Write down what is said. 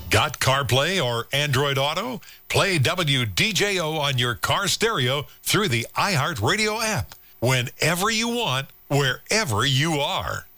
Got CarPlay or Android Auto? Play WDJO on your car stereo through the iHeartRadio app. Whenever you want, wherever you are.